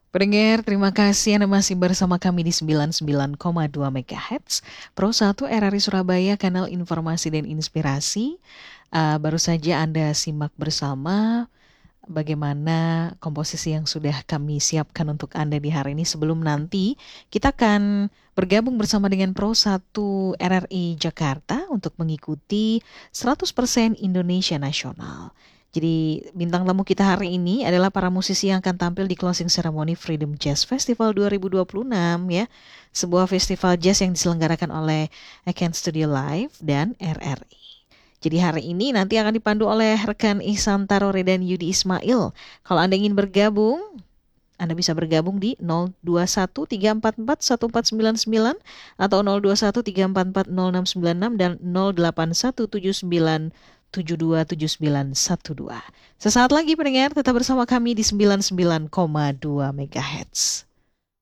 Pendengar, terima kasih Anda masih bersama kami di 99,2 MHz Pro 1 RRI Surabaya, kanal informasi dan inspirasi. Baru saja Anda simak bersama bagaimana komposisi yang sudah kami siapkan untuk Anda di hari ini. Sebelum nanti kita akan bergabung bersama dengan Pro 1 RRI Jakarta untuk mengikuti 100% Indonesia Nasional. Jadi bintang tamu kita hari ini adalah para musisi yang akan tampil di closing ceremony Freedom Jazz Festival 2026 ya. Sebuah festival jazz yang diselenggarakan oleh Eken Studio Live dan RRI. Jadi hari ini nanti akan dipandu oleh rekan Ihsan Tarore dan Yudi Ismail. Kalau Anda ingin bergabung, Anda bisa bergabung di 0213441499 atau 0213440696 dan 081797279212. Sesaat lagi pendengar tetap bersama kami di 99,2 MHz.